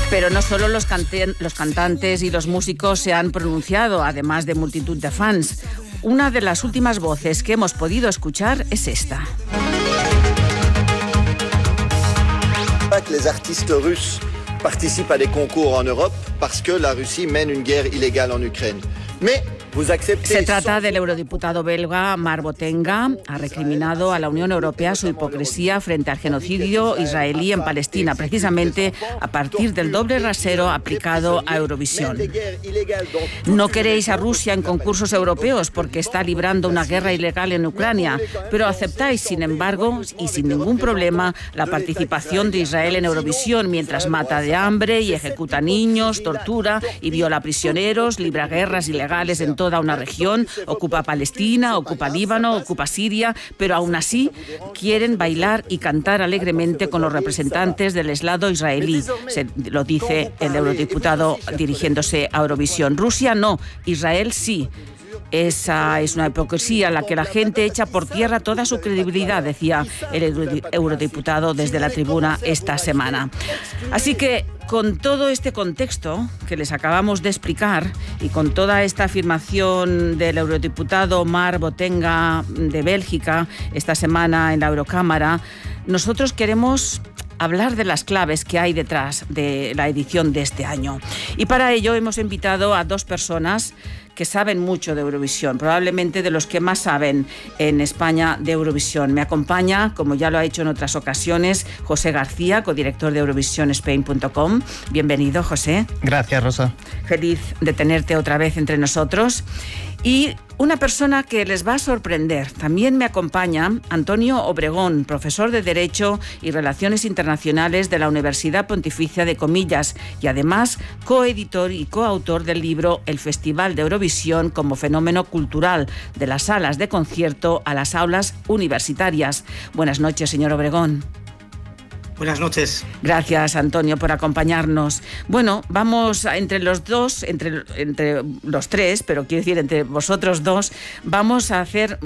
Pero no solo los cantantes y los músicos se han pronunciado, además de multitud de fans. Una de las últimas voces que hemos podido escuchar es esta. Les artistes russes participent à des concours en Europe parce que la Russie mène une guerre illégale en Ukraine. Mais se trata del eurodiputado belga Marc Botenga. Ha recriminado a la Unión Europea su hipocresía frente al genocidio israelí en Palestina, precisamente a partir del doble rasero aplicado a Eurovisión. No queréis a Rusia en concursos europeos porque está librando una guerra ilegal en Ucrania, pero aceptáis, sin embargo, y sin ningún problema, la participación de Israel en Eurovisión mientras mata de hambre y ejecuta niños, tortura y viola prisioneros, libra guerras ilegales en toda una región, ocupa Palestina, ocupa Líbano, ocupa Siria, pero aún así quieren bailar y cantar alegremente con los representantes del eslado israelí, lo dice el eurodiputado dirigiéndose a Eurovisión. Rusia no, Israel sí. Esa es una hipocresía en la que la gente echa por tierra toda su credibilidad, decía el eurodiputado desde la tribuna esta semana. Así que, con todo este contexto que les acabamos de explicar y con toda esta afirmación del eurodiputado Marc Botenga de Bélgica esta semana en la Eurocámara, nosotros queremos hablar de las claves que hay detrás de la edición de este año. Y para ello hemos invitado a dos personas que saben mucho de Eurovisión, probablemente de los que más saben en España de Eurovisión. Me acompaña, como ya lo ha hecho en otras ocasiones, José García, codirector de EurovisionsSpain.com. Bienvenido, José. Gracias, Rosa. Feliz de tenerte otra vez entre nosotros. Y una persona que les va a sorprender. También me acompaña Antonio Obregón, profesor de Derecho y Relaciones Internacionales de la Universidad Pontificia de Comillas y además coeditor y coautor del libro El Festival de Eurovisión como fenómeno cultural, de las salas de concierto a las aulas universitarias. Buenas noches, señor Obregón. Buenas noches. Gracias, Antonio, por acompañarnos. Bueno, vamos entre los dos, entre los tres, pero quiero decir entre vosotros dos, vamos a hacer,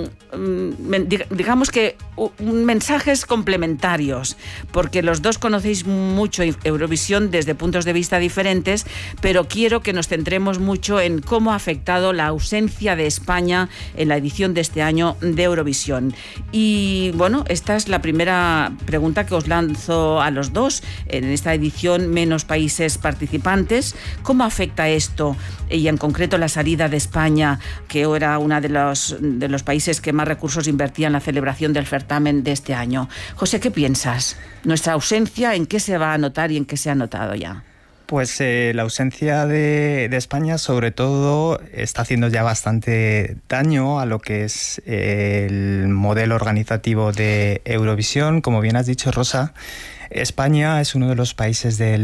digamos que, mensajes complementarios, porque los dos conocéis mucho Eurovisión desde puntos de vista diferentes, pero quiero que nos centremos mucho en cómo ha afectado la ausencia de España en la edición de este año de Eurovisión. Y bueno, esta es la primera pregunta que os lanzo a los dos. En esta edición, menos países participantes. ¿Cómo afecta esto? Y en concreto la salida de España, que era uno de los países que más recursos invertía en la celebración del certamen de este año. José, ¿qué piensas? ¿Nuestra ausencia en qué se va a notar y en qué se ha notado ya? Pues la ausencia de España, sobre todo, está haciendo ya bastante daño a lo que es el modelo organizativo de Eurovisión. Como bien has dicho, Rosa, España es uno de los países del